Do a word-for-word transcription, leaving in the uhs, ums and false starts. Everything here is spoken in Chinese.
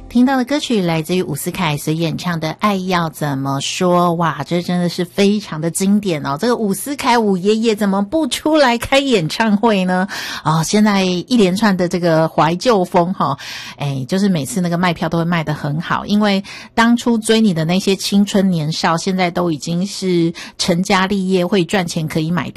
听到的歌曲来自于伍思凯所演唱的《爱要怎么说》，哇，这真的是非常的经典哦！这个伍思凯伍爷爷怎么不出来开演唱会呢？哦，现在一连串的这个怀旧风哈、哦，哎，就是每次那个卖票都会卖得很好，因为当初追你的那些青春年少，现在都已经是成家立业，会赚钱可以买